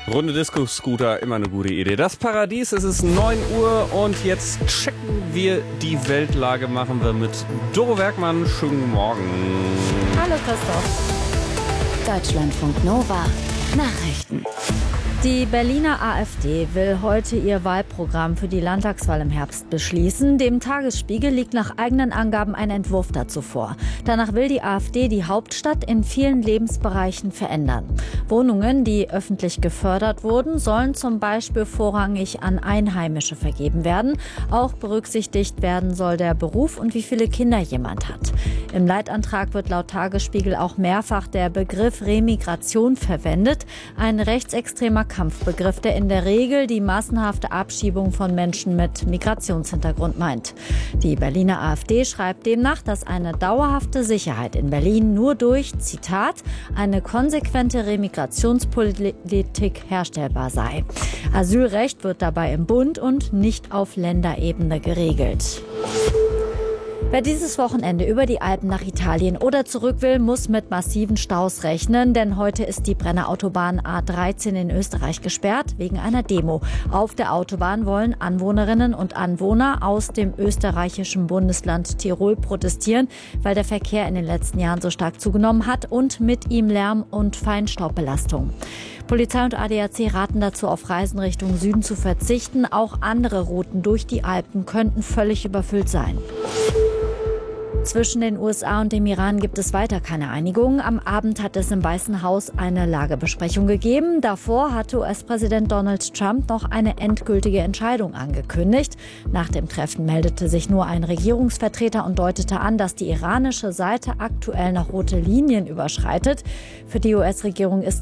Runde Disco-Scooter, immer eine gute Idee. Das Paradies, es ist 9 Uhr und jetzt checken wir die Weltlage, machen wir mit Doro Werkmann. Schönen guten Morgen. Hallo Christoph. Deutschlandfunk Nova Nachrichten. Die Berliner AfD will heute ihr Wahlprogramm für die Landtagswahl im Herbst beschließen. Dem Tagesspiegel liegt nach eigenen Angaben ein Entwurf dazu vor. Danach will die AfD die Hauptstadt in vielen Lebensbereichen verändern. Wohnungen, die öffentlich gefördert wurden, sollen zum Beispiel vorrangig an Einheimische vergeben werden. Auch berücksichtigt werden soll der Beruf und wie viele Kinder jemand hat. Im Leitantrag wird laut Tagesspiegel auch mehrfach der Begriff Remigration verwendet. Ein rechtsextremer Kampfbegriff, der in der Regel die massenhafte Abschiebung von Menschen mit Migrationshintergrund meint. Die Berliner AfD schreibt demnach, dass eine dauerhafte Sicherheit in Berlin nur durch, Zitat, eine konsequente Remigrationspolitik herstellbar sei. Asylrecht wird dabei im Bund und nicht auf Länderebene geregelt. Wer dieses Wochenende über die Alpen nach Italien oder zurück will, muss mit massiven Staus rechnen, denn heute ist die Brennerautobahn A13 in Österreich gesperrt wegen einer Demo. Auf der Autobahn wollen Anwohnerinnen und Anwohner aus dem österreichischen Bundesland Tirol protestieren, weil der Verkehr in den letzten Jahren so stark zugenommen hat und mit ihm Lärm- und Feinstaubbelastung. Polizei und ADAC raten dazu, auf Reisen Richtung Süden zu verzichten. Auch andere Routen durch die Alpen könnten völlig überfüllt sein. Zwischen den USA und dem Iran gibt es weiter keine Einigung. Am Abend hat es im Weißen Haus eine Lagebesprechung gegeben. Davor hatte US-Präsident Donald Trump noch eine endgültige Entscheidung angekündigt. Nach dem Treffen meldete sich nur ein Regierungsvertreter und deutete an, dass die iranische Seite aktuell noch rote Linien überschreitet. Für die US-Regierung ist